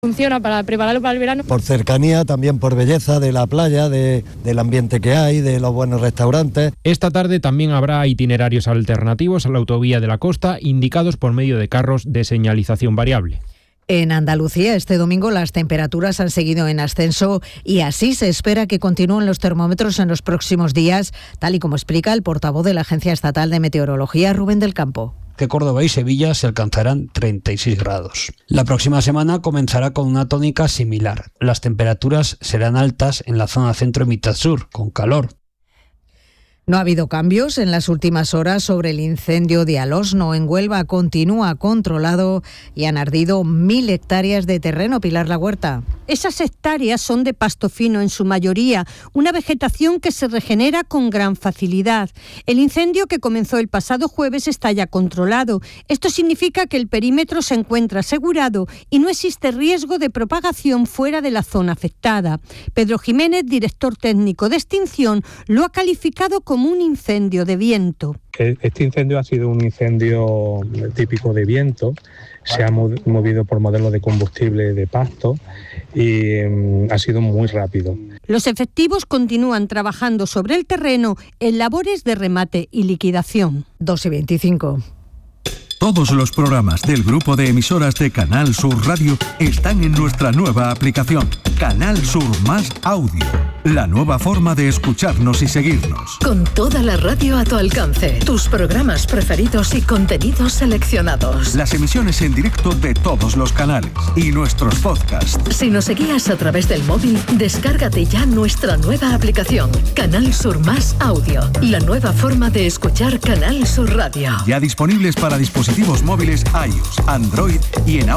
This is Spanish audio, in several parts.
Funciona para prepararlo para el verano. Por cercanía, también por belleza de la playa, del ambiente que hay, de los buenos restaurantes. Esta tarde también habrá itinerarios alternativos a la autovía de la costa, indicados por medio de carros de señalización variable. En Andalucía, este domingo las temperaturas han seguido en ascenso y así se espera que continúen los termómetros en los próximos días, tal y como explica el portavoz de la Agencia Estatal de Meteorología, Rubén del Campo. Que Córdoba y Sevilla se alcanzarán 36 grados. La próxima semana comenzará con una tónica similar. Las temperaturas serán altas en la zona centro y mitad sur, con calor. No ha habido cambios en las últimas horas sobre el incendio de Alosno. En Huelva continúa controlado y han ardido 1.000 hectáreas de terreno. Pilar La Huerta. Esas hectáreas son de pasto fino en su mayoría, una vegetación que se regenera con gran facilidad. El incendio, que comenzó el pasado jueves, está ya controlado. Esto significa que el perímetro se encuentra asegurado y no existe riesgo de propagación fuera de la zona afectada. Pedro Jiménez, director técnico de extinción, lo ha calificado como un incendio de viento. Este incendio ha sido un incendio típico de viento, se ha movido por modelos de combustible de pasto y ha sido muy rápido. Los efectivos continúan trabajando sobre el terreno en labores de remate y liquidación. 2:25. Todos los programas del grupo de emisoras de Canal Sur Radio están en nuestra nueva aplicación, Canal Sur Más Audio. La nueva forma de escucharnos y seguirnos. Con toda la radio a tu alcance, tus programas preferidos y contenidos seleccionados. Las emisiones en directo de todos los canales y nuestros podcasts. Si nos seguías a través del móvil, descárgate ya nuestra nueva aplicación, Canal Sur Más Audio. La nueva forma de escuchar Canal Sur Radio. Ya disponibles para dispositivos móviles iOS, Android y en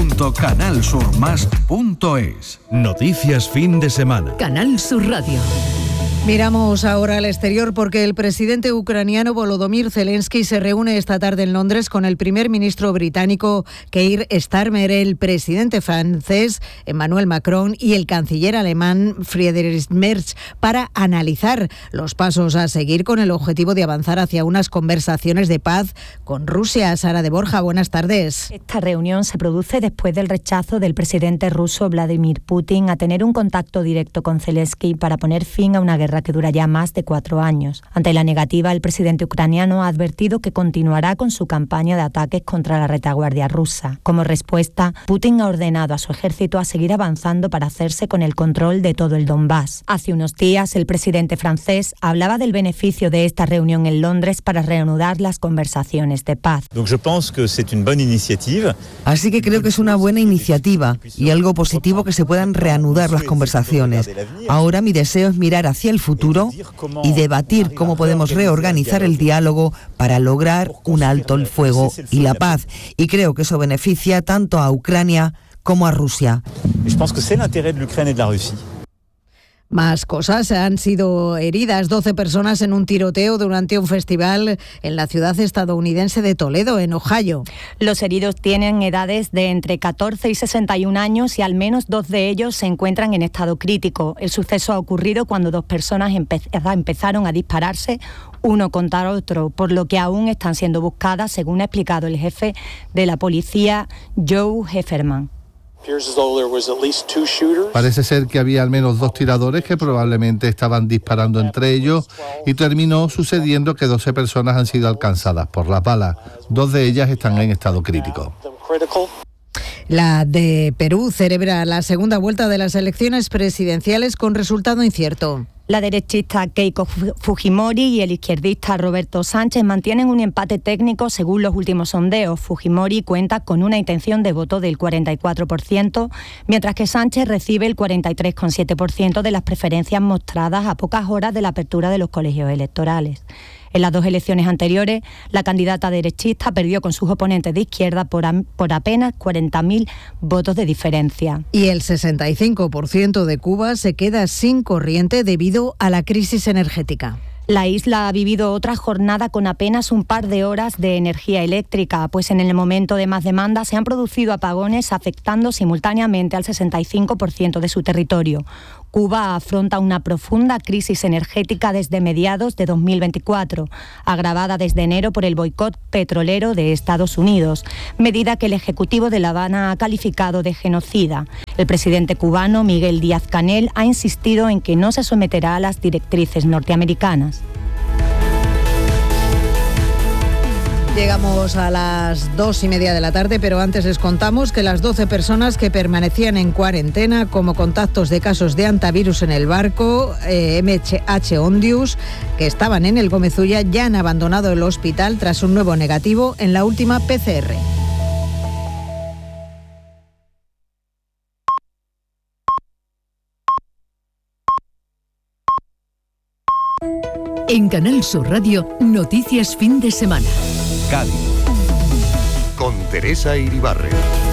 audio.canalsurmas.es. Noticias fin de semana. Canal Sur Radio. Miramos ahora al exterior porque el presidente ucraniano Volodymyr Zelensky se reúne esta tarde en Londres con el primer ministro británico Keir Starmer, el presidente francés Emmanuel Macron y el canciller alemán Friedrich Merz para analizar los pasos a seguir con el objetivo de avanzar hacia unas conversaciones de paz con Rusia. Sara de Borja, buenas tardes. Esta reunión se produce después del rechazo del presidente ruso Vladimir Putin a tener un contacto directo con Zelensky para poner fin a una guerra que dura ya más de 4 años. Ante la negativa, el presidente ucraniano ha advertido que continuará con su campaña de ataques contra la retaguardia rusa. Como respuesta, Putin ha ordenado a su ejército a seguir avanzando para hacerse con el control de todo el Donbass. Hace unos días, el presidente francés hablaba del beneficio de esta reunión en Londres para reanudar las conversaciones de paz. Así que creo que es una buena iniciativa y algo positivo que se puedan reanudar las conversaciones. Ahora mi deseo es mirar hacia el futuro y debatir cómo podemos reorganizar el diálogo para lograr un alto el fuego y la paz. Y creo que eso beneficia tanto a Ucrania como a Rusia. Más cosas. Han sido heridas 12 personas en un tiroteo durante un festival en la ciudad estadounidense de Toledo, en Ohio. Los heridos tienen edades de entre 14 y 61 años y al menos 2 de ellos se encuentran en estado crítico. El suceso ha ocurrido cuando 2 personas empezaron a dispararse uno contra otro, por lo que aún están siendo buscadas, según ha explicado el jefe de la policía, Joe Hefferman. Parece ser que había al menos 2 tiradores que probablemente estaban disparando entre ellos y terminó sucediendo que 12 personas han sido alcanzadas por las balas. 2 de ellas están en estado crítico. La de Perú celebra la segunda vuelta de las elecciones presidenciales con resultado incierto. La derechista Keiko Fujimori y el izquierdista Roberto Sánchez mantienen un empate técnico según los últimos sondeos. Fujimori cuenta con una intención de voto del 44%, mientras que Sánchez recibe el 43,7% de las preferencias mostradas a pocas horas de la apertura de los colegios electorales. En las 2 elecciones anteriores, la candidata derechista perdió con sus oponentes de izquierda por apenas 40.000 votos de diferencia. Y el 65% de Cuba se queda sin corriente debido a la crisis energética. La isla ha vivido otra jornada con apenas un par de horas de energía eléctrica, pues en el momento de más demanda se han producido apagones afectando simultáneamente al 65% de su territorio. Cuba afronta una profunda crisis energética desde mediados de 2024, agravada desde enero por el boicot petrolero de Estados Unidos, medida que el Ejecutivo de La Habana ha calificado de genocida. El presidente cubano, Miguel Díaz-Canel, ha insistido en que no se someterá a las directrices norteamericanas. Llegamos a las 2:30 de la tarde, pero antes les contamos que las 12 personas que permanecían en cuarentena como contactos de casos de hantavirus en el barco MH Ondius, que estaban en el Gómez Ulla, ya han abandonado el hospital tras un nuevo negativo en la última PCR. En Canal Sur Radio, Noticias Fin de Semana. Cádiz, con Teresa Iribarren.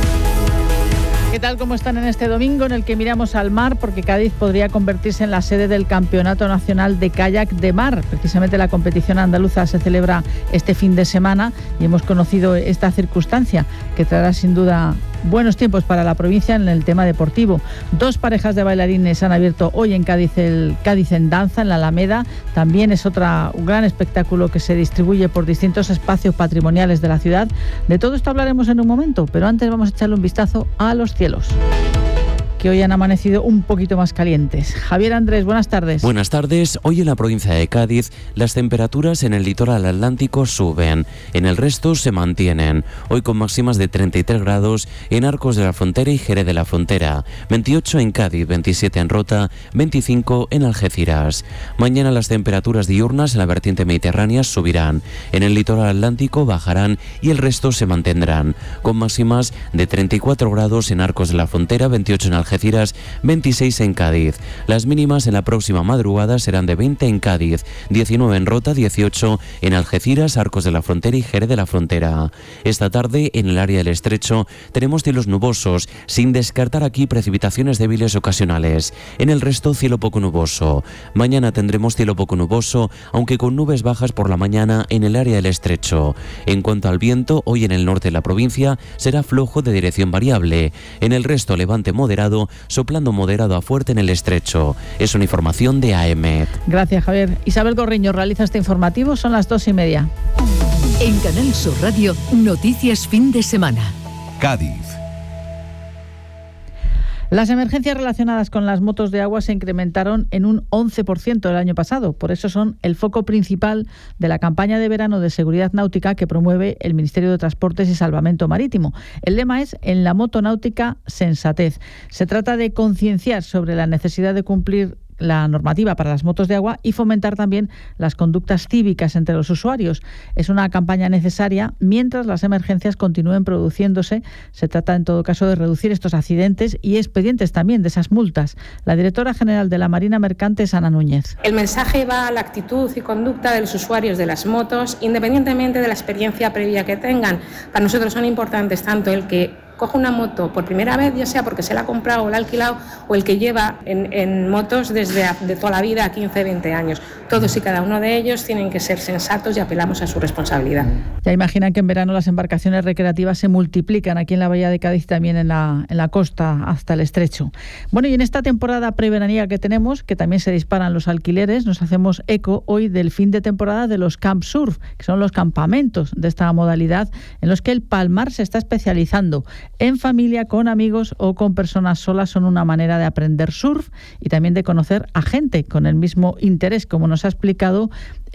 ¿Qué tal? ¿Cómo están en este domingo en el que miramos al mar? Porque Cádiz podría convertirse en la sede del Campeonato Nacional de Kayak de Mar. Precisamente la competición andaluza se celebra este fin de semana y hemos conocido esta circunstancia que traerá sin duda buenos tiempos para la provincia en el tema deportivo. 2 parejas de bailarines han abierto hoy en Cádiz el Cádiz en Danza, en la Alameda. También es un gran espectáculo que se distribuye por distintos espacios patrimoniales de la ciudad. De todo esto hablaremos en un momento, pero antes vamos a echarle un vistazo a los cielos, que hoy han amanecido un poquito más calientes. Javier Andrés, buenas tardes. Buenas tardes. Hoy en la provincia de Cádiz las temperaturas en el litoral atlántico suben, en el resto se mantienen. Hoy con máximas de 33 grados en Arcos de la Frontera y Jerez de la Frontera, 28 en Cádiz, 27 en Rota, 25 en Algeciras. Mañana las temperaturas diurnas en la vertiente mediterránea subirán, en el litoral atlántico bajarán y el resto se mantendrán, con máximas de 34 grados en Arcos de la Frontera, 28 en Algeciras, 26 en Cádiz. Las mínimas en la próxima madrugada serán de 20 en Cádiz, 19 en Rota, 18 en Algeciras, Arcos de la Frontera y Jerez de la Frontera. Esta tarde, en el área del Estrecho, tenemos cielos nubosos, sin descartar aquí precipitaciones débiles ocasionales. En el resto, cielo poco nuboso. Mañana tendremos cielo poco nuboso, aunque con nubes bajas por la mañana en el área del Estrecho. En cuanto al viento, hoy en el norte de la provincia será flojo de dirección variable. En el resto, levante moderado, soplando moderado a fuerte en el Estrecho. Es una información de AEMET. Gracias, Javier. Isabel Corriño realiza este informativo, son las 2:30. En Canal Sur Radio, Noticias Fin de Semana. Cádiz. Las emergencias relacionadas con las motos de agua se incrementaron en un 11% el año pasado. Por eso son el foco principal de la campaña de verano de seguridad náutica que promueve el Ministerio de Transportes y Salvamento Marítimo. El lema es "En la moto náutica, sensatez". Se trata de concienciar sobre la necesidad de cumplir la normativa para las motos de agua y fomentar también las conductas cívicas entre los usuarios. Es una campaña necesaria mientras las emergencias continúen produciéndose. Se trata en todo caso de reducir estos accidentes y expedientes también de esas multas. La directora general de la Marina Mercante es Ana Núñez. El mensaje va a la actitud y conducta de los usuarios de las motos, independientemente de la experiencia previa que tengan. Para nosotros son importantes tanto el que coge una moto por primera vez, ya sea porque se la ha comprado o la ha alquilado, o el que lleva en motos desde de toda la vida, 15, 20 años. Todos y cada uno de ellos tienen que ser sensatos y apelamos a su responsabilidad. Ya imaginan que en verano las embarcaciones recreativas se multiplican aquí en la Bahía de Cádiz y también en la costa hasta el Estrecho. Bueno, y en esta temporada preveraniega que tenemos, que también se disparan los alquileres, nos hacemos eco hoy del fin de temporada de los Camp Surf, que son los campamentos de esta modalidad en los que el Palmar se está especializando. En familia, con amigos o con personas solas, son una manera de aprender surf y también de conocer a gente con el mismo interés, como nos ha explicado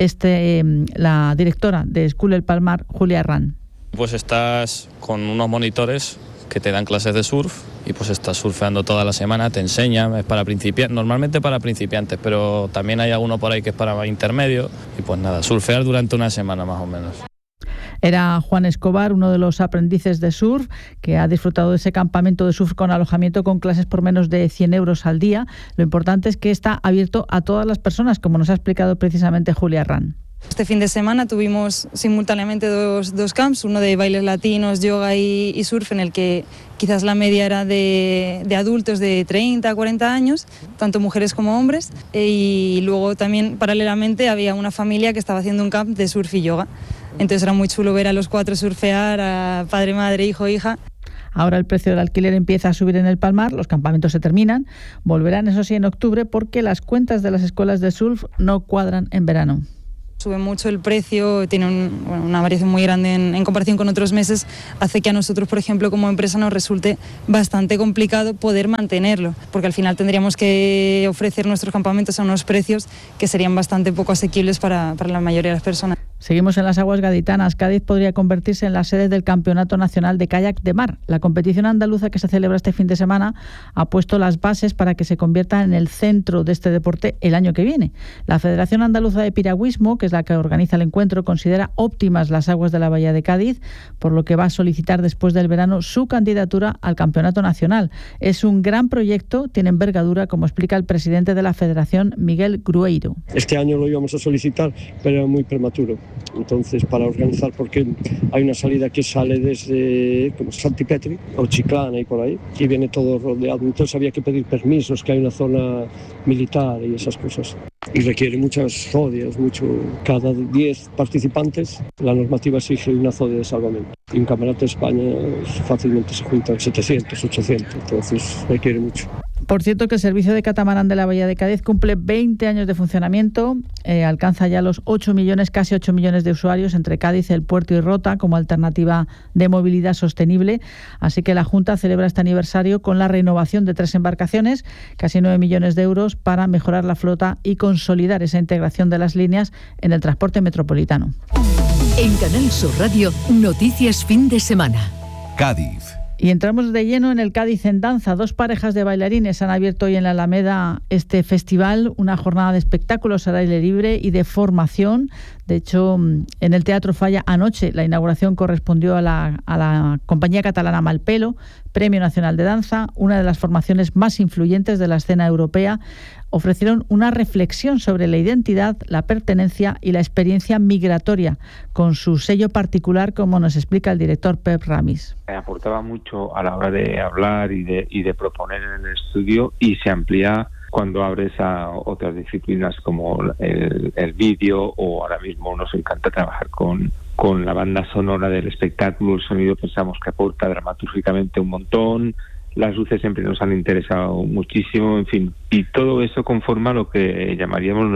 la directora de School El Palmar, Julia Herrán. Pues estás con unos monitores que te dan clases de surf y pues estás surfeando toda la semana, te enseñan, es para principiantes, normalmente para principiantes, pero también hay alguno por ahí que es para intermedio y pues nada, surfear durante una semana más o menos. Era Juan Escobar, uno de los aprendices de surf, que ha disfrutado de ese campamento de surf con alojamiento con clases por menos de 100 euros al día. Lo importante es que está abierto a todas las personas, como nos ha explicado precisamente Julia Herrán. Este fin de semana tuvimos simultáneamente dos camps, uno de bailes latinos, yoga y surf, en el que quizás la media era de adultos de 30 a 40 años, tanto mujeres como hombres, y luego también paralelamente había una familia que estaba haciendo un camp de surf y yoga. Entonces era muy chulo ver a los 4 surfear, a padre, madre, hijo, hija. Ahora el precio del alquiler empieza a subir en el Palmar, los campamentos se terminan, volverán eso sí en octubre porque las cuentas de las escuelas de surf no cuadran en verano. Sube mucho el precio, tiene una variación muy grande en comparación con otros meses, hace que a nosotros, por ejemplo, como empresa nos resulte bastante complicado poder mantenerlo, porque al final tendríamos que ofrecer nuestros campamentos a unos precios que serían bastante poco asequibles para la mayoría de las personas. Seguimos en las aguas gaditanas. Cádiz podría convertirse en la sede del Campeonato Nacional de Kayak de Mar. La competición andaluza que se celebra este fin de semana ha puesto las bases para que se convierta en el centro de este deporte el año que viene. La Federación Andaluza de Piragüismo, que es la que organiza el encuentro, considera óptimas las aguas de la Bahía de Cádiz, por lo que va a solicitar después del verano su candidatura al Campeonato Nacional. Es un gran proyecto, tiene envergadura, como explica el presidente de la Federación, Miguel Grueiro. Este año lo íbamos a solicitar, pero era muy prematuro. Entonces, para organizar, porque hay una salida que sale desde Santipetri o Chiclana y por ahí, y viene todo rodeado. Entonces había que pedir permisos, que hay una zona militar y esas cosas. Y requiere muchas zodias, cada 10 participantes, la normativa exige una zodia de salvamento. Y un campeonato de España fácilmente se juntan 700, 800, entonces requiere mucho. Por cierto, que el servicio de catamarán de la Bahía de Cádiz cumple 20 años de funcionamiento, alcanza ya los 8 millones, casi 8 millones de usuarios entre Cádiz, el puerto y Rota como alternativa de movilidad sostenible. Así que la Junta celebra este aniversario con la renovación de 3 embarcaciones, casi 9 millones de euros para mejorar la flota y consolidar esa integración de las líneas en el transporte metropolitano. En Canal Sur Radio, noticias fin de semana. Cádiz. Y entramos de lleno en el Cádiz en danza. 2 parejas de bailarines han abierto hoy en la Alameda este festival, una jornada de espectáculos al aire libre y de formación. De hecho, en el Teatro Falla anoche la inauguración correspondió a la compañía catalana Malpelo, Premio Nacional de Danza, una de las formaciones más influyentes de la escena europea. Ofrecieron una reflexión sobre la identidad, la pertenencia y la experiencia migratoria, con su sello particular, como nos explica el director Pep Ramis. Aportaba mucho a la hora de hablar y de proponer en el estudio, y se amplía cuando abres a otras disciplinas como el vídeo, o ahora mismo nos encanta trabajar con la banda sonora del espectáculo. El sonido pensamos que aporta dramatúrgicamente un montón. Las luces siempre nos han interesado muchísimo, en fin, y todo eso conforma lo que llamaríamos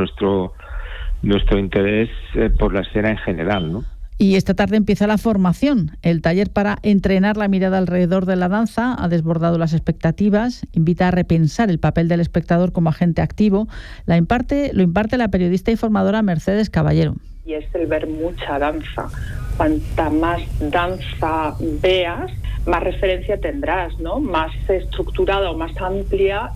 nuestro interés por la escena en general, ¿no? Y esta tarde empieza la formación. El taller para entrenar la mirada alrededor de la danza ha desbordado las expectativas, invita a repensar el papel del espectador como agente activo. Lo imparte la periodista y formadora Mercedes Caballero. Y es el ver mucha danza. Cuanta más danza veas, más referencia tendrás, ¿no? Más estructurada o más amplia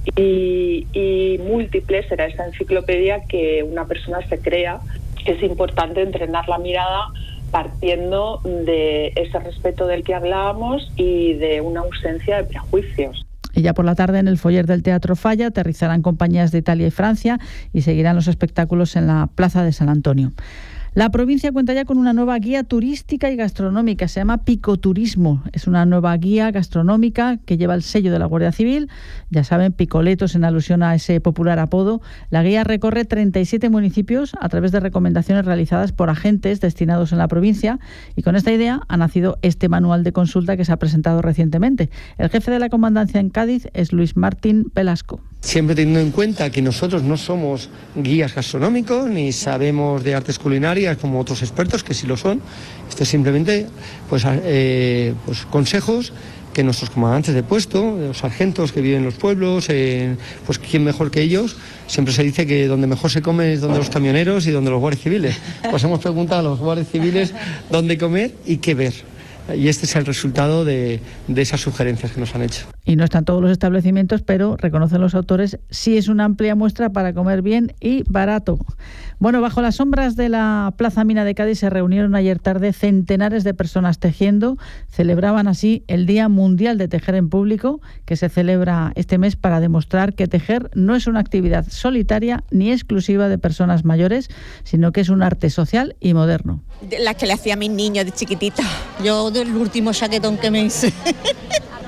y múltiple será esa enciclopedia que una persona se crea. Es importante entrenar la mirada partiendo de ese respeto del que hablábamos y de una ausencia de prejuicios. Y ya por la tarde en el foyer del Teatro Falla aterrizarán compañías de Italia y Francia y seguirán los espectáculos en la Plaza de San Antonio. La provincia cuenta ya con una nueva guía turística y gastronómica, se llama Picoturismo. Es una nueva guía gastronómica que lleva el sello de la Guardia Civil, ya saben, picoletos en alusión a ese popular apodo. La guía recorre 37 municipios a través de recomendaciones realizadas por agentes destinados en la provincia, y con esta idea ha nacido este manual de consulta que se ha presentado recientemente. El jefe de la comandancia en Cádiz es Luis Martín Velasco. Siempre teniendo en cuenta que nosotros no somos guías gastronómicos ni sabemos de artes culinarias como otros expertos que sí lo son. Esto es simplemente pues consejos que nuestros comandantes de puesto, los sargentos que viven en los pueblos, pues quién mejor que ellos. Siempre se dice que donde mejor se come es donde los camioneros y donde los guardias civiles. Pues hemos preguntado a los guardias civiles dónde comer y qué ver. Y este es el resultado de esas sugerencias que nos han hecho. Y no están todos los establecimientos, pero reconocen los autores, sí es una amplia muestra para comer bien y barato. Bueno, bajo las sombras de la Plaza Mina de Cádiz se reunieron ayer tarde centenares de personas tejiendo. Celebraban así el Día Mundial de Tejer en Público, que se celebra este mes para demostrar que tejer no es una actividad solitaria ni exclusiva de personas mayores, sino que es un arte social y moderno. La que le hacía a mis niños de chiquitita. Yo del último chaquetón que me hice.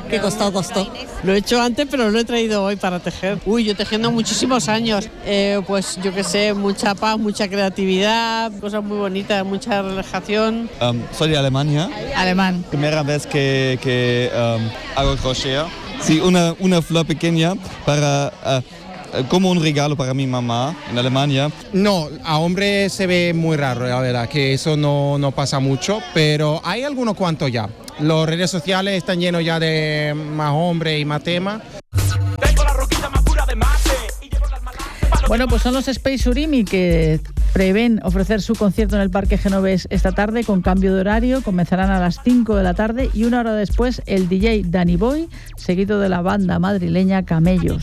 que costó. Lo he hecho antes, pero lo he traído hoy para tejer. Yo tejiendo muchísimos años. Pues yo qué sé, mucha paz, mucha creatividad, cosas muy bonitas, mucha relajación. Soy de Alemania. Alemán. Primera vez que hago crochet. Sí, una flor pequeña para... como un regalo para mi mamá en Alemania. No, a hombres se ve muy raro, la verdad, que eso no pasa mucho, pero hay algunos cuantos ya. Las redes sociales están llenos ya de más hombres y más temas. Bueno, pues son los Space Surimi que prevén ofrecer su concierto en el Parque Genovés esta tarde con cambio de horario. Comenzarán a las 5 de la tarde y una hora después el DJ Danny Boy, seguido de la banda madrileña Camellos.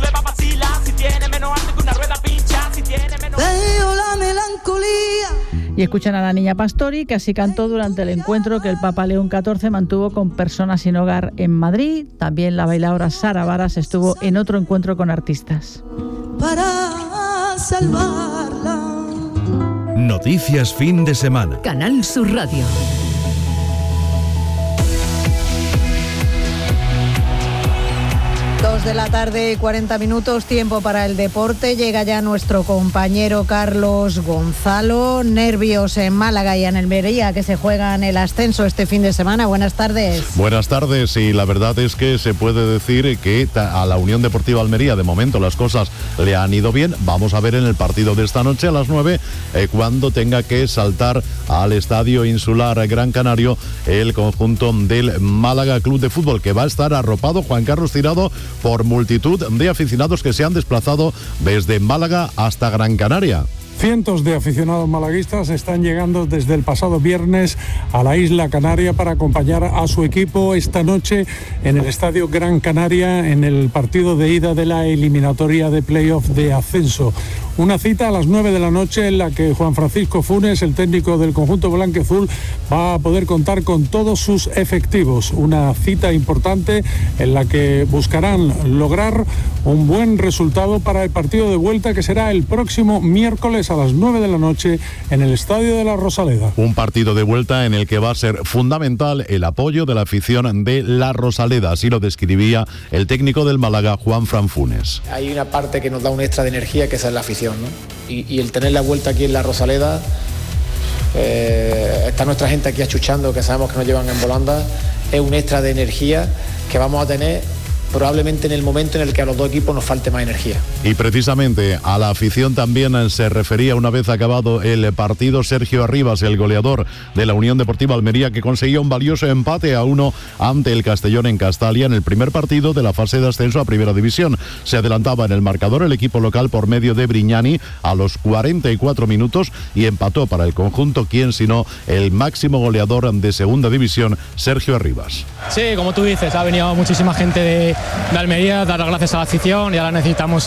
Y escuchan a la Niña Pastori, que así cantó durante el encuentro que el Papa León XIV mantuvo con personas sin hogar en Madrid. También la bailaora Sara Varas estuvo en otro encuentro con artistas. Para salvarla. Noticias fin de semana. Canal Sur Radio. 2 de la tarde, 40 minutos, tiempo para el deporte. Llega ya nuestro compañero Carlos Gonzalo. Nervios en Málaga y en Almería, que se juegan el ascenso este fin de semana. Buenas tardes. Buenas tardes, y la verdad es que se puede decir que a la Unión Deportiva Almería de momento las cosas le han ido bien. Vamos a ver en el partido de esta noche a las 9 cuando tenga que saltar al Estadio Insular Gran Canario el conjunto del Málaga Club de Fútbol, que va a estar arropado, Juan Carlos Tirado, por multitud de aficionados que se han desplazado desde Málaga hasta Gran Canaria. Cientos de aficionados malaguistas están llegando desde el pasado viernes a la isla Canaria para acompañar a su equipo esta noche en el Estadio Gran Canaria en el partido de ida de la eliminatoria de playoff de ascenso. Una cita a las 9 de la noche en la que Juan Francisco Funes, el técnico del conjunto blanquiazul, va a poder contar con todos sus efectivos. Una cita importante en la que buscarán lograr un buen resultado para el partido de vuelta, que será el próximo miércoles a las 9 de la noche en el Estadio de la Rosaleda. Un partido de vuelta en el que va a ser fundamental el apoyo de la afición de la Rosaleda, así lo describía el técnico del Málaga, Juan Fran Funes. Hay una parte que nos da un extra de energía, que esa es la afición, ¿no? Y el tener la vuelta aquí en la Rosaleda, está nuestra gente aquí achuchando, que sabemos que nos llevan en volandas, es un extra de energía que vamos a tener probablemente en el momento en el que a los dos equipos nos falte más energía. Y precisamente a la afición también se refería, una vez acabado el partido, Sergio Arribas, el goleador de la Unión Deportiva Almería, que conseguía un valioso empate a 1 ante el Castellón en Castalia en el primer partido de la fase de ascenso a Primera División. Se adelantaba en el marcador el equipo local por medio de Brignani a los 44 minutos y empató para el conjunto, quien sino el máximo goleador de Segunda División, Sergio Arribas. Sí, como tú dices, ha venido muchísima gente de Almería, dar las gracias a la afición, y ahora necesitamos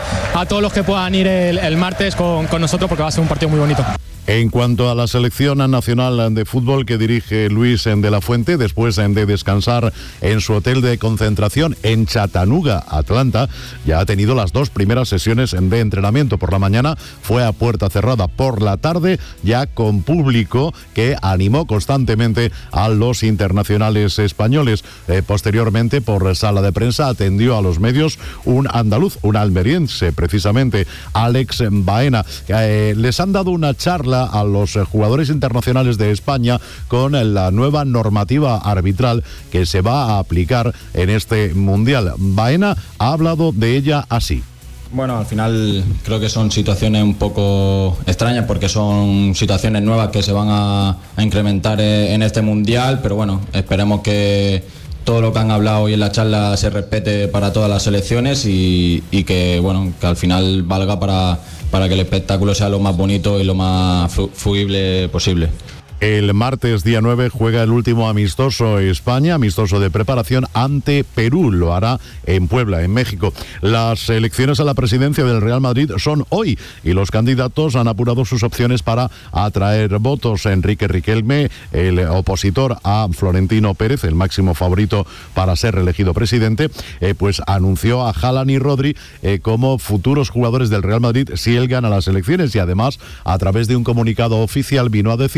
a todos los que puedan ir el martes con nosotros, porque va a ser un partido muy bonito. En cuanto a la selección nacional de fútbol que dirige Luis de la Fuente, después de descansar en su hotel de concentración en Chattanooga, Atlanta, ya ha tenido las 2 primeras sesiones de entrenamiento. Por la mañana fue a puerta cerrada, por la tarde ya con público que animó constantemente a los internacionales españoles. Posteriormente, por sala de prensa, atendió a los medios un andaluz, un almeriense, precisamente, Alex Baena. Les han dado una charla a los jugadores internacionales de España con la nueva normativa arbitral que se va a aplicar en este Mundial. Baena ha hablado de ella así. Bueno, al final creo que son situaciones un poco extrañas, porque son situaciones nuevas que se van a incrementar en este Mundial, pero bueno, esperemos que todo lo que han hablado hoy en la charla se respete para todas las selecciones y que al final valga para que el espectáculo sea lo más bonito y lo más fluible posible. El martes día 9 juega el último amistoso España, amistoso de preparación ante Perú. Lo hará en Puebla, en México. Las elecciones a la presidencia del Real Madrid son hoy y los candidatos han apurado sus opciones para atraer votos. Enrique Riquelme, el opositor a Florentino Pérez, el máximo favorito para ser reelegido presidente, pues anunció a Haaland y Rodri como futuros jugadores del Real Madrid si él gana las elecciones, y además, a través de un comunicado oficial, vino a decir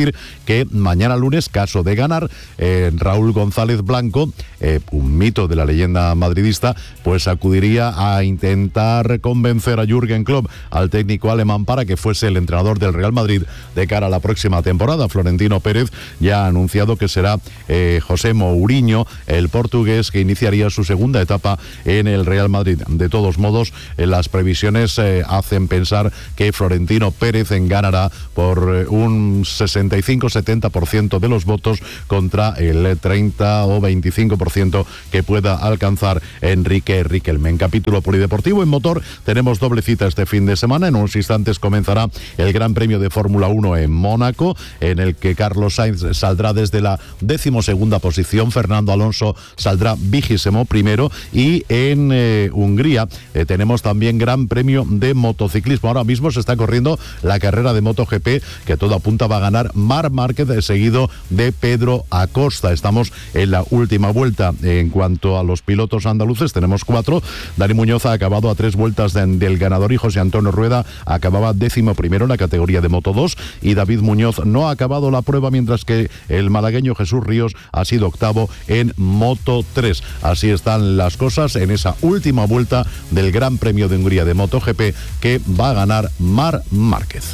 que mañana lunes, caso de ganar, Raúl González Blanco, un mito de la leyenda madridista, pues acudiría a intentar convencer a Jürgen Klopp, al técnico alemán, para que fuese el entrenador del Real Madrid de cara a la próxima temporada. Florentino Pérez ya ha anunciado que será José Mourinho, el portugués, que iniciaría su segunda etapa en el Real Madrid. De todos modos, las previsiones hacen pensar que Florentino Pérez ganará por un 65-70% de los votos contra el 30 o 25% que pueda alcanzar Enrique Riquelme. En capítulo polideportivo, en motor, tenemos doble cita este fin de semana. En unos instantes comenzará el Gran Premio de Fórmula 1 en Mónaco, en el que Carlos Sainz saldrá desde la 12ª posición, Fernando Alonso saldrá 21º, y en Hungría tenemos también Gran Premio de motociclismo. Ahora mismo se está corriendo la carrera de MotoGP, que todo apunta va a ganar Marc Márquez, seguido de Pedro Acosta. Estamos en la última vuelta. En cuanto a los pilotos andaluces, tenemos 4. Dani Muñoz ha acabado a 3 vueltas del ganador, y José Antonio Rueda acababa 11º en la categoría de Moto 2, y David Muñoz no ha acabado la prueba, mientras que el malagueño Jesús Ríos ha sido 8º en Moto 3. Así están las cosas en esa última vuelta del Gran Premio de Hungría de MotoGP, que va a ganar Marc Márquez.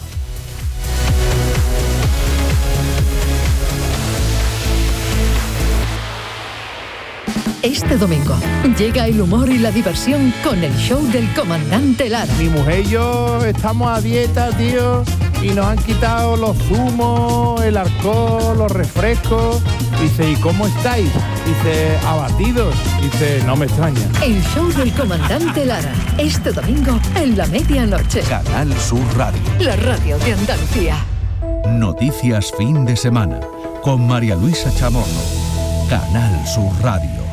Este domingo llega el humor y la diversión con el show del comandante Lara. Mi mujer y yo estamos a dieta, tío, y nos han quitado los zumos, el alcohol, los refrescos. Dice, ¿y cómo estáis? Dice, abatidos. Dice, no me extraña. El show del comandante Lara, este domingo en la medianoche. Canal Sur Radio. La radio de Andalucía. Noticias fin de semana con María Luisa Chamorro. Canal Sur Radio.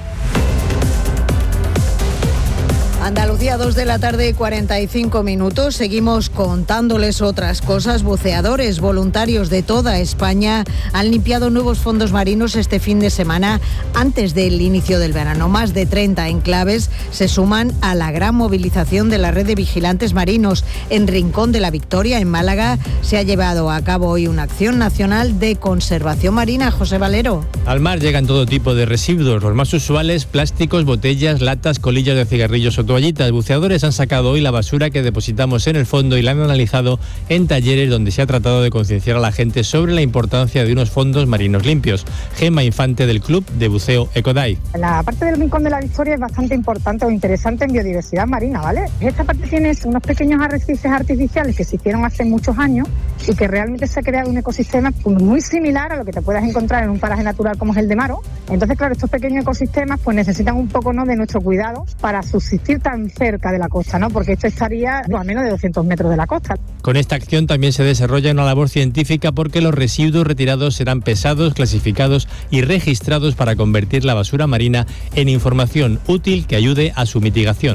Andalucía, 2 de la tarde, 45 minutos. Seguimos contándoles otras cosas. Buceadores voluntarios de toda España han limpiado nuevos fondos marinos este fin de semana antes del inicio del verano. Más de 30 enclaves se suman a la gran movilización de la red de vigilantes marinos. En Rincón de la Victoria, en Málaga, se ha llevado a cabo hoy una acción nacional de conservación marina. José Valero. Al mar llegan todo tipo de residuos, los más usuales: plásticos, botellas, latas, colillas de cigarrillos o toallitas. Buceadores han sacado hoy la basura que depositamos en el fondo y la han analizado en talleres donde se ha tratado de concienciar a la gente sobre la importancia de unos fondos marinos limpios. Gemma Infante, del Club de Buceo Ecodive. La parte del Rincón de la Victoria es bastante importante o interesante en biodiversidad marina, ¿vale? Esta parte tiene unos pequeños arrecifes artificiales que se hicieron hace muchos años y que realmente se ha creado un ecosistema muy similar a lo que te puedas encontrar en un paraje natural como es el de Maro. Entonces, claro, estos pequeños ecosistemas pues necesitan un poco, ¿no?, de nuestro cuidado para subsistir tan cerca de la costa, ¿no? Porque esto estaría a menos de 200 metros de la costa. Con esta acción también se desarrolla una labor científica, porque los residuos retirados serán pesados, clasificados y registrados para convertir la basura marina en información útil que ayude a su mitigación.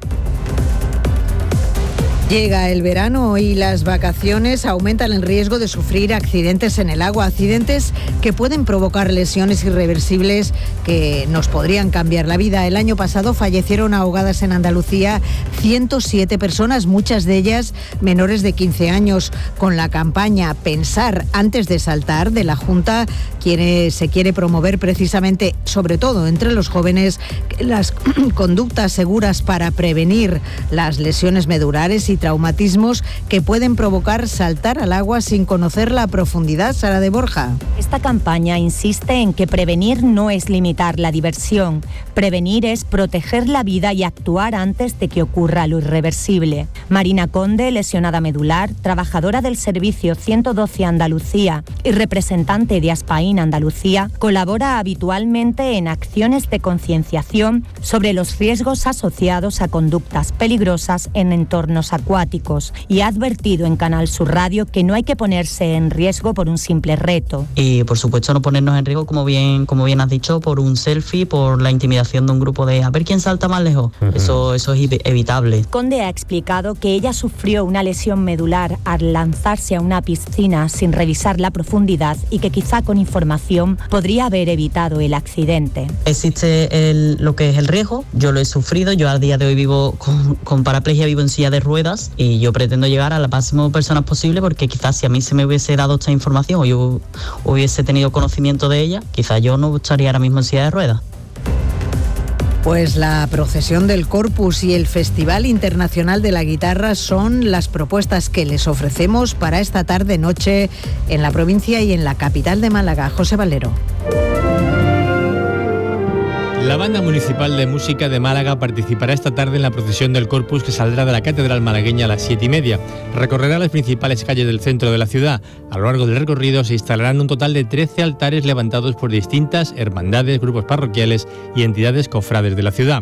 Llega el verano y las vacaciones aumentan el riesgo de sufrir accidentes en el agua, accidentes que pueden provocar lesiones irreversibles que nos podrían cambiar la vida. El año pasado fallecieron ahogadas en Andalucía 107 personas, muchas de ellas menores de 15 años. Con la campaña Pensar antes de saltar de la Junta, se quiere promover precisamente, sobre todo entre los jóvenes, las conductas seguras para prevenir las lesiones medulares y traumatismos que pueden provocar saltar al agua sin conocer la profundidad. Sara de Borja. Esta campaña insiste en que prevenir no es limitar la diversión. Prevenir es proteger la vida y actuar antes de que ocurra lo irreversible. Marina Conde, lesionada medular, trabajadora del servicio 112 Andalucía y representante de Aspaín Andalucía, colabora habitualmente en acciones de concienciación sobre los riesgos asociados a conductas peligrosas en entornos acuáticos, y ha advertido en Canal Sur Radio que no hay que ponerse en riesgo por un simple reto. Y por supuesto no ponernos en riesgo, como bien has dicho, por un selfie, por la intimidación de un grupo de a ver quién salta más lejos. Eso es evitable. Conde ha explicado que ella sufrió una lesión medular al lanzarse a una piscina sin revisar la profundidad y que quizá con información podría haber evitado el accidente. Existe lo que es el riesgo, yo lo he sufrido, yo al día de hoy vivo con paraplegia, vivo en silla de ruedas, entradas y yo pretendo llegar a las máximas personas posible, porque quizás si a mí se me hubiese dado esta información o yo hubiese tenido conocimiento de ella, quizás yo no estaría ahora mismo en silla de ruedas. Pues la procesión del Corpus y el Festival Internacional de la Guitarra son las propuestas que les ofrecemos para esta tarde-noche en la provincia y en la capital de Málaga. José Valero. La Banda Municipal de Música de Málaga participará esta tarde en la procesión del Corpus, que saldrá de la Catedral malagueña a las 7:30. Recorrerá las principales calles del centro de la ciudad. A lo largo del recorrido se instalarán un total de 13 altares levantados por distintas hermandades, grupos parroquiales y entidades cofrades de la ciudad.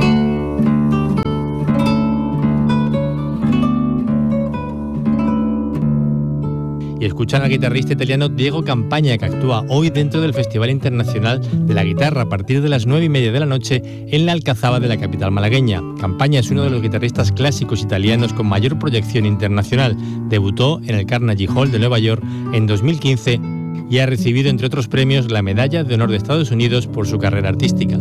Y escuchan al guitarrista italiano Diego Campagna, que actúa hoy dentro del Festival Internacional de la Guitarra a partir de las 9:30 de la noche en la Alcazaba de la capital malagueña. Campagna es uno de los guitarristas clásicos italianos con mayor proyección internacional. Debutó en el Carnegie Hall de Nueva York en 2015 y ha recibido, entre otros premios, la Medalla de Honor de Estados Unidos por su carrera artística.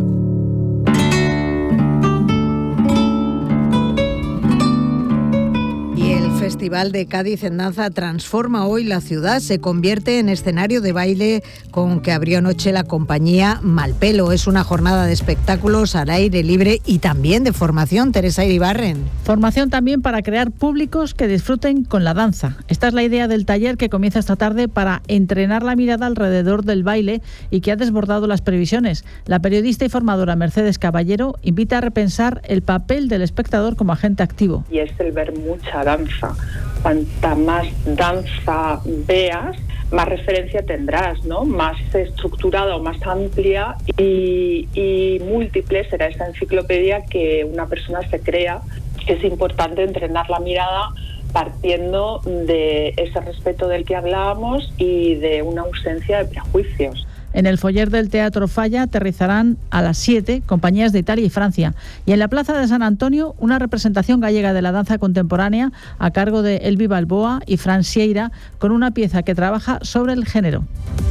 El Festival de Cádiz en Danza transforma hoy la ciudad, se convierte en escenario de baile con que abrió anoche la compañía Malpelo. Es una jornada de espectáculos al aire libre y también de formación. Teresa Iribarren. Formación también para crear públicos que disfruten con la danza. Esta es la idea del taller que comienza esta tarde para entrenar la mirada alrededor del baile y que ha desbordado las previsiones. La periodista y formadora Mercedes Caballero invita a repensar el papel del espectador como agente activo. Y es el ver mucha danza. Cuanta más danza veas, más referencia tendrás, ¿no? Más estructurada o más amplia y múltiple será esta enciclopedia que una persona se crea. Es importante entrenar la mirada partiendo de ese respeto del que hablábamos y de una ausencia de prejuicios. En el foyer del Teatro Falla aterrizarán a las 7 compañías de Italia y Francia. Y en la Plaza de San Antonio, una representación gallega de la danza contemporánea a cargo de Elvi Balboa y Fran Sieira, con una pieza que trabaja sobre el género.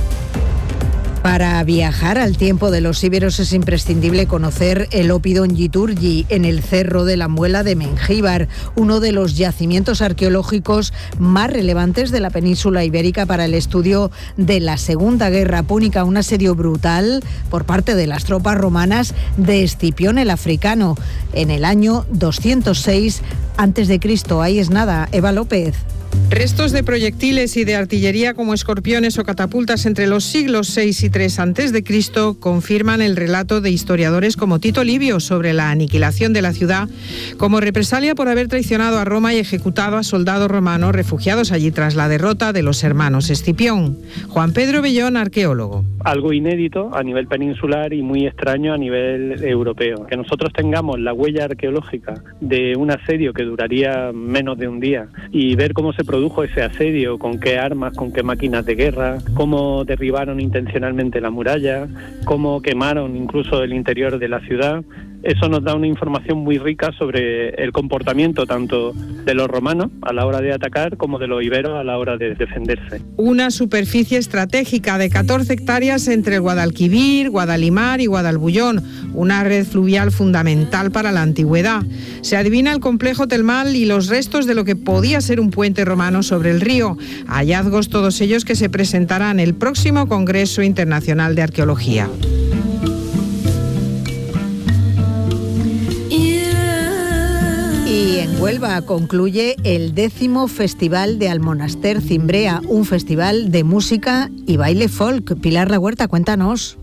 Para viajar al tiempo de los íberos es imprescindible conocer el Oppidum Giturgi en el Cerro de la Muela de Mengíbar, uno de los yacimientos arqueológicos más relevantes de la península ibérica para el estudio de la Segunda Guerra Púnica, un asedio brutal por parte de las tropas romanas de Escipión el Africano en el año 206 a.C. Ahí es nada, Eva López. Restos de proyectiles y de artillería como escorpiones o catapultas entre los siglos 6 y 3 a.C. confirman el relato de historiadores como Tito Livio sobre la aniquilación de la ciudad como represalia por haber traicionado a Roma y ejecutado a soldados romanos refugiados allí tras la derrota de los hermanos Escipión. Juan Pedro Bellón, arqueólogo. Algo inédito a nivel peninsular y muy extraño a nivel europeo. Que nosotros tengamos la huella arqueológica de un asedio que duraría menos de un día y ver cómo se produjo ese asedio, con qué armas, con qué máquinas de guerra, cómo derribaron intencionalmente la muralla, cómo quemaron incluso el interior de la ciudad. Eso nos da una información muy rica sobre el comportamiento tanto de los romanos a la hora de atacar como de los iberos a la hora de defenderse. Una superficie estratégica de 14 hectáreas entre el Guadalquivir, Guadalimar y Guadalbullón, una red fluvial fundamental para la antigüedad. Se adivina el complejo termal y los restos de lo que podía ser un puente romano sobre el río. Hallazgos todos ellos que se presentarán en el próximo Congreso Internacional de Arqueología. Y en Huelva concluye el 10º Festival de Almonaster Cimbrea, un festival de música y baile folk. Pilar La Huerta, cuéntanos.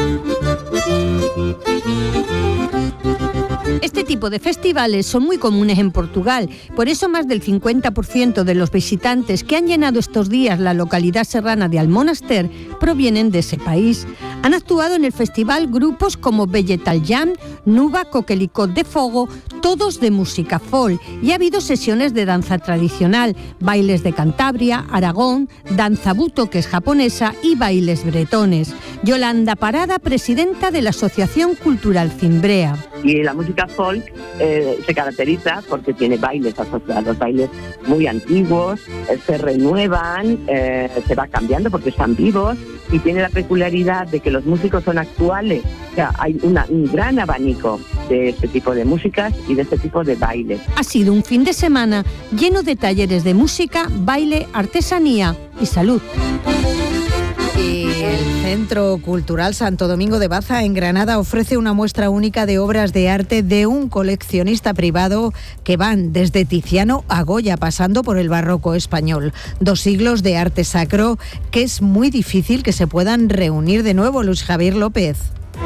Este tipo de festivales son muy comunes en Portugal, por eso más del 50% de los visitantes que han llenado estos días la localidad serrana de Almonaster provienen de ese país. Han actuado en el festival grupos como Vegetal Jam, Nuba, Coquelicot de Fogo, todos de música folk, y ha habido sesiones de danza tradicional, bailes de Cantabria, Aragón, danza buto, que es japonesa, y bailes bretones. Yolanda Parada, presidenta de la Asociación Cultural Cimbrea. Y la música folk se caracteriza porque tiene bailes asociados, bailes muy antiguos, se renuevan, se va cambiando porque están vivos y tiene la peculiaridad de que los músicos son actuales. O sea, hay un gran abanico de este tipo de músicas y de este tipo de bailes. Ha sido un fin de semana lleno de talleres de música, baile, artesanía y salud. Y el Centro Cultural Santo Domingo de Baza en Granada ofrece una muestra única de obras de arte de un coleccionista privado que van desde Tiziano a Goya, pasando por el barroco español. 2 siglos de arte sacro que es muy difícil que se puedan reunir de nuevo. Luis Javier López.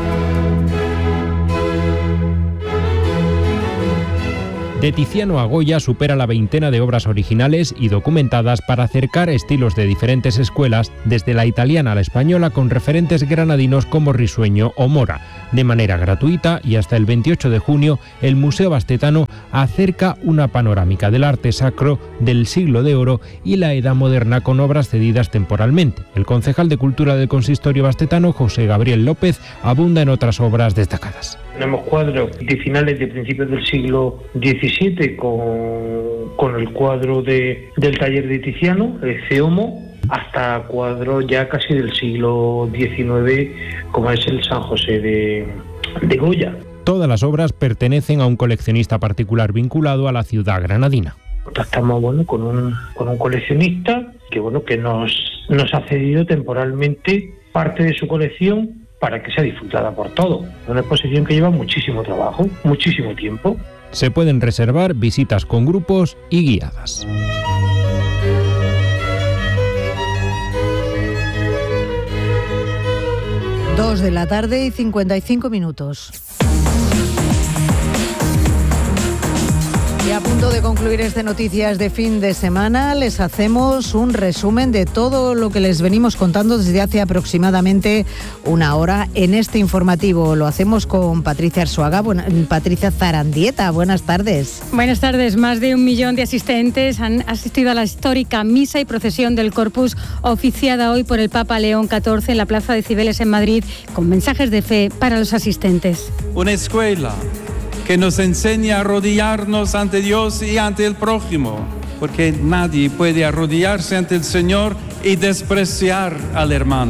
De Tiziano a Goya supera la veintena de obras originales y documentadas para acercar estilos de diferentes escuelas, desde la italiana a la española, con referentes granadinos como Risueño o Mora. De manera gratuita y hasta el 28 de junio, el Museo Bastetano acerca una panorámica del arte sacro del siglo de oro y la edad moderna con obras cedidas temporalmente. El concejal de Cultura del Consistorio Bastetano, José Gabriel López, abunda en otras obras destacadas. Tenemos cuadros de finales de principios del siglo XVII con el cuadro del taller de Tiziano, el Ceomo, hasta cuadros ya casi del siglo XIX, como es el San José de Goya. Todas las obras pertenecen a un coleccionista particular vinculado a la ciudad granadina. Estamos con un coleccionista que nos ha cedido temporalmente parte de su colección para que sea disfrutada por todos. Una exposición que lleva muchísimo trabajo, muchísimo tiempo. Se pueden reservar visitas con grupos y guiadas. Dos de la tarde y 55 minutos. Y a punto de concluir este Noticias de fin de semana, les hacemos un resumen de todo lo que les venimos contando desde hace aproximadamente una hora en este informativo. Lo hacemos con Patricia Arzuaga, Patricia Zarandieta. Buenas tardes. Buenas tardes. Más de 1 millón de asistentes han asistido a la histórica misa y procesión del Corpus oficiada hoy por el Papa León XIV en la Plaza de Cibeles en Madrid, con mensajes de fe para los asistentes. Una escuela que nos enseña a arrodillarnos ante Dios y ante el prójimo, porque nadie puede arrodillarse ante el Señor y despreciar al hermano.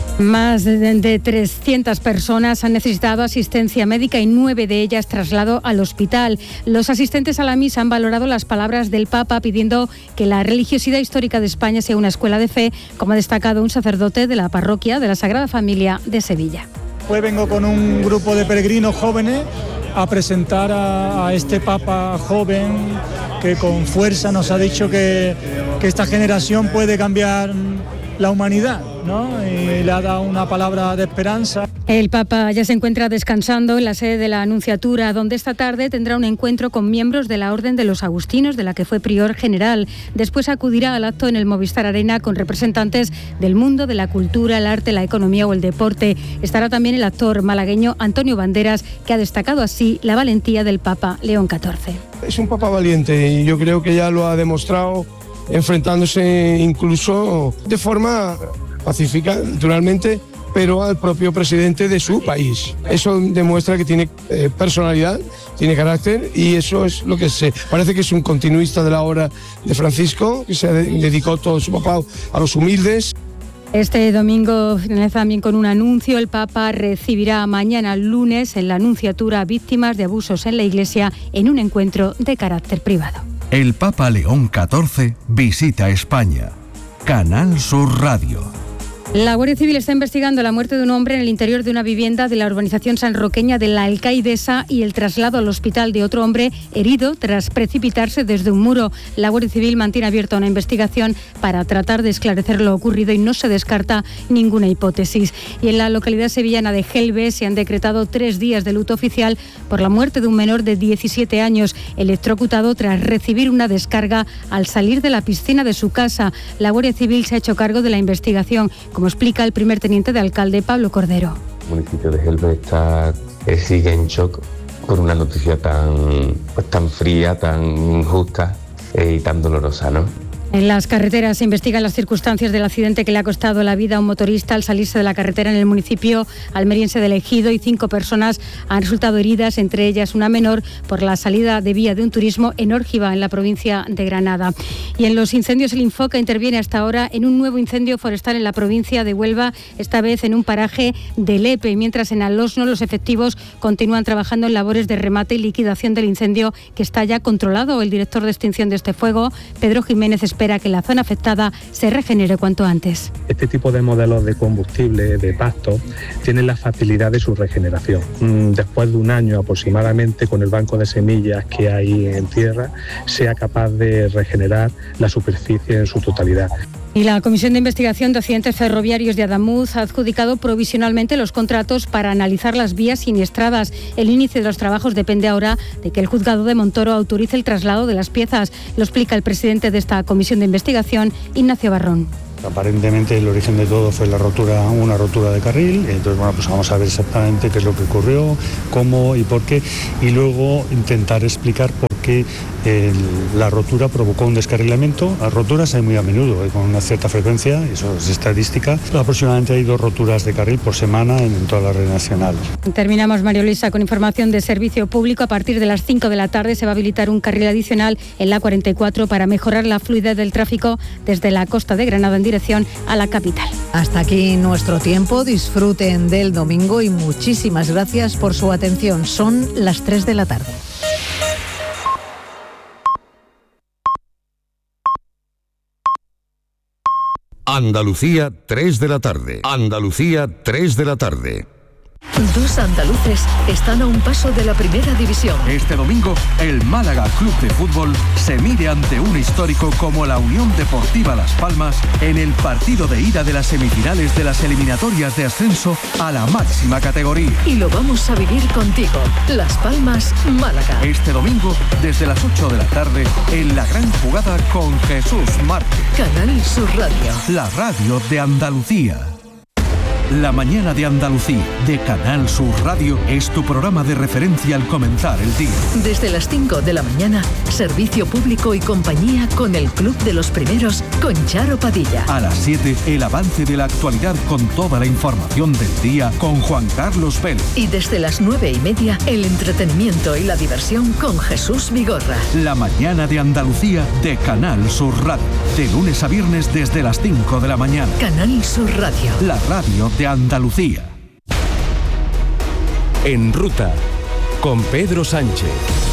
Más de 300 personas han necesitado asistencia médica y 9 de ellas traslado al hospital. Los asistentes a la misa han valorado las palabras del Papa, pidiendo que la religiosidad histórica de España sea una escuela de fe, como ha destacado un sacerdote de la parroquia de la Sagrada Familia de Sevilla. Hoy vengo con un grupo de peregrinos jóvenes a presentar a este Papa joven que con fuerza nos ha dicho que esta generación puede cambiar la humanidad, ¿no? Y le ha dado una palabra de esperanza. El Papa ya se encuentra descansando en la sede de la Anunciatura, donde esta tarde tendrá un encuentro con miembros de la Orden de los Agustinos, de la que fue prior general. Después acudirá al acto en el Movistar Arena con representantes del mundo de la cultura, el arte, la economía o el deporte. Estará también el actor malagueño Antonio Banderas, que ha destacado así la valentía del Papa León XIV. Es un Papa valiente y yo creo que ya lo ha demostrado, enfrentándose incluso de forma pacífica, naturalmente, pero al propio presidente de su país. Eso demuestra que tiene personalidad, tiene carácter, y eso es lo que parece que es un continuista de la obra de Francisco, que se dedicó todo su papado a los humildes. Este domingo finaliza también con un anuncio. El Papa recibirá mañana lunes en la Anunciatura víctimas de abusos en la Iglesia en un encuentro de carácter privado. El Papa León XIV visita España. Canal Sur Radio. La Guardia Civil está investigando la muerte de un hombre en el interior de una vivienda de la urbanización sanroqueña de La Alcaidesa y el traslado al hospital de otro hombre herido tras precipitarse desde un muro. La Guardia Civil mantiene abierta una investigación para tratar de esclarecer lo ocurrido y no se descarta ninguna hipótesis. Y en la localidad sevillana de Gelbe se han decretado 3 días de luto oficial por la muerte de un menor de 17 años, electrocutado tras recibir una descarga al salir de la piscina de su casa. La Guardia Civil se ha hecho cargo de la investigación, como explica el primer teniente de alcalde Pablo Cordero. El municipio de Gelbe sigue en shock por una noticia tan fría, tan injusta y tan dolorosa, ¿no? En las carreteras se investigan las circunstancias del accidente que le ha costado la vida a un motorista al salirse de la carretera en el municipio almeriense de El Ejido, y 5 personas han resultado heridas, entre ellas una menor, por la salida de vía de un turismo en Órgiva, en la provincia de Granada. Y en los incendios, el Infoca interviene hasta ahora en un nuevo incendio forestal en la provincia de Huelva, esta vez en un paraje de Lepe, mientras en Alosno los efectivos continúan trabajando en labores de remate y liquidación del incendio, que está ya controlado. El director de extinción de este fuego, Pedro Jiménez, espera que la zona afectada se regenere cuanto antes. Este tipo de modelos de combustible, de pasto, tienen la facilidad de su regeneración. Después de un año aproximadamente, con el banco de semillas que hay en tierra, sea capaz de regenerar la superficie en su totalidad. Y la Comisión de Investigación de Accidentes Ferroviarios de Adamuz ha adjudicado provisionalmente los contratos para analizar las vías siniestradas. El inicio de los trabajos depende ahora de que el juzgado de Montoro autorice el traslado de las piezas. Lo explica el presidente de esta Comisión de Investigación, Ignacio Barrón. Aparentemente el origen de todo fue una rotura de carril. Entonces, pues vamos a ver exactamente qué es lo que ocurrió, cómo y por qué, y luego intentar explicar por qué la rotura provocó un descarrilamiento. Las roturas hay muy a menudo, con una cierta frecuencia, eso es estadística. Aproximadamente hay 2 roturas de carril por semana en toda la red nacional. Terminamos, María Luisa, con información de servicio público. A partir de las 5 de la tarde se va a habilitar un carril adicional en la 44 para mejorar la fluidez del tráfico desde la costa de Granada en dirección a la capital. Hasta aquí nuestro tiempo. Disfruten del domingo y muchísimas gracias por su atención. Son las 3 de la tarde. Andalucía, 3 de la tarde. Andalucía, 3 de la tarde. 2 andaluces están a un paso de la primera división. Este domingo, el Málaga Club de Fútbol se mide ante un histórico como la Unión Deportiva Las Palmas en el partido de ida de las semifinales de las eliminatorias de ascenso a la máxima categoría. Y lo vamos a vivir contigo. Las Palmas, Málaga. Este domingo, desde las 8 de la tarde, en la gran jugada con Jesús Márquez. Canal Sur Radio. La radio de Andalucía. La mañana de Andalucía, de Canal Sur Radio, es tu programa de referencia al comenzar el día. Desde las 5 de la mañana, servicio público y compañía con el Club de los Primeros, con Charo Padilla. A las 7, el avance de la actualidad con toda la información del día con Juan Carlos Vélez. Y desde las 9:30, el entretenimiento y la diversión con Jesús Vigorra. La mañana de Andalucía, de Canal Sur Radio, de lunes a viernes desde las 5 de la mañana. Canal Sur Radio. La radio de Andalucía. En ruta, con Pedro Sánchez.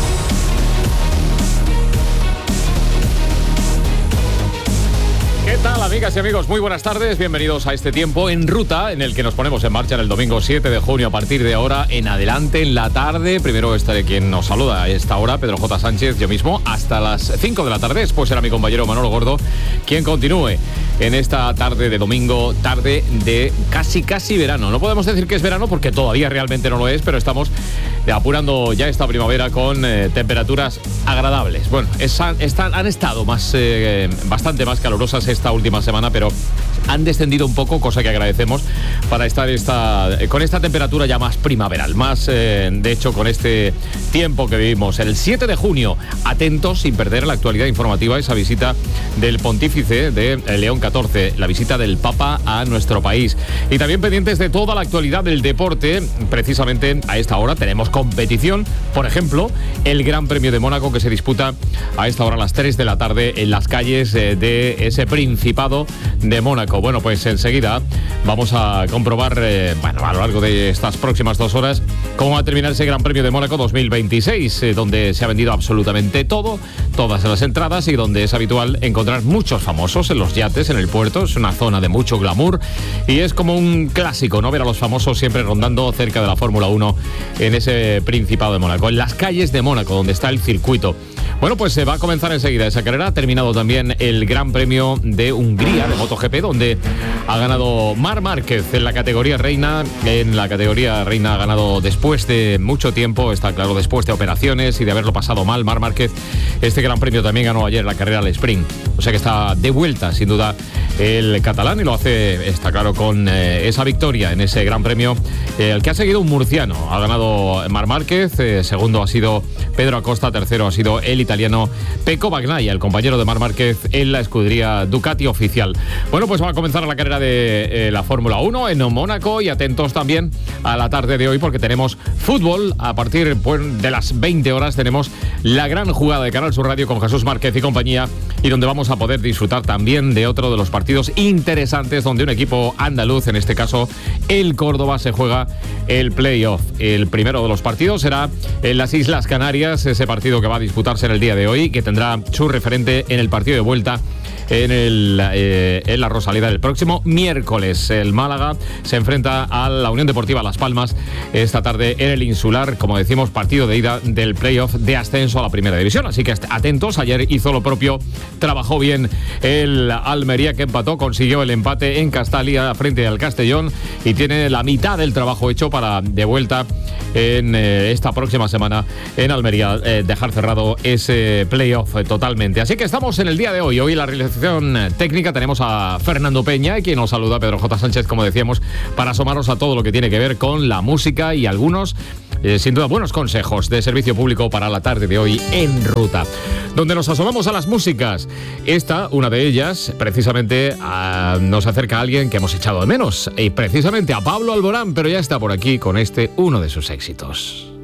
¿Qué tal, amigas y amigos? Muy buenas tardes, bienvenidos a este tiempo en ruta en el que nos ponemos en marcha en el domingo 7 de junio a partir de ahora en adelante en la tarde. Primero estaré quien nos saluda a esta hora, Pedro J. Sánchez, yo mismo, hasta las 5 de la tarde. Después será mi compañero Manolo Gordo quien continúe en esta tarde de domingo, tarde de casi verano. No podemos decir que es verano porque todavía realmente no lo es, pero estamos apurando ya esta primavera con temperaturas agradables. Bueno, han estado bastante más calurosas esta última semana, pero han descendido un poco, cosa que agradecemos, para estar con esta temperatura ya más primaveral, más de hecho con este tiempo que vivimos. El 7 de junio, atentos sin perder la actualidad informativa, esa visita del pontífice de León XIV, la visita del Papa a nuestro país. Y también pendientes de toda la actualidad del deporte. Precisamente a esta hora tenemos competición, por ejemplo, el Gran Premio de Mónaco, que se disputa a esta hora a las 3 de la tarde en las calles de ese Principado de Mónaco. Bueno, pues enseguida vamos a comprobar, a lo largo de estas próximas 2 horas, cómo va a terminar ese Gran Premio de Mónaco 2026, donde se ha vendido absolutamente todo, todas las entradas, y donde es habitual encontrar muchos famosos en los yates, en el puerto. Es una zona de mucho glamour y es como un clásico, ¿no?, ver a los famosos siempre rondando cerca de la Fórmula 1 en ese Principado de Mónaco, en las calles de Mónaco, donde está el circuito. Bueno, pues se va a comenzar enseguida esa carrera. Ha terminado también el Gran Premio de Hungría de MotoGP, donde ha ganado Marc Márquez en la categoría reina. En la categoría reina ha ganado después de mucho tiempo, está claro, después de operaciones y de haberlo pasado mal. Marc Márquez, este Gran Premio también ganó ayer la carrera al sprint. O sea que está de vuelta, sin duda, el catalán, y lo hace, está claro, con esa victoria en ese Gran Premio, el que ha seguido un murciano. Ha ganado Marc Márquez, segundo ha sido Pedro Acosta, tercero ha sido el italiano Pecco Bagnaia, el compañero de Marc Márquez en la escudería Ducati oficial. Bueno, pues va a comenzar la carrera de la Fórmula 1 en Mónaco, y atentos también a la tarde de hoy porque tenemos fútbol. A partir de las 20 horas tenemos la gran jugada de Canal Sur Radio con Jesús Márquez y compañía, y donde vamos a poder disfrutar también de otro de los partidos interesantes donde un equipo andaluz, en este caso el Córdoba, se juega el playoff. El primero de los partidos será en las Islas Canarias, ese partido que va a disputarse en el día de hoy, que tendrá su referente en el partido de vuelta en la Rosaleda el próximo miércoles. El Málaga se enfrenta a la Unión Deportiva Las Palmas esta tarde en el Insular, como decimos, partido de ida del playoff de ascenso a la primera división, así que atentos. Ayer hizo lo propio, trabajó bien el Almería, que empató, consiguió el empate en Castalia frente al Castellón, y tiene la mitad del trabajo hecho para de vuelta en esta próxima semana en Almería dejar cerrado ese playoff totalmente. Así que estamos en el día de hoy. Hoy la realización técnica tenemos a Fernando Peña, y quien nos saluda Pedro J. Sánchez, como decíamos, para asomarnos a todo lo que tiene que ver con la música y algunos, sin duda, buenos consejos de servicio público para la tarde de hoy en Ruta, donde nos asomamos a las músicas. Esta, una de ellas, precisamente nos acerca a alguien que hemos echado de menos, y precisamente a Pablo Alborán, pero ya está por aquí con uno de sus éxitos.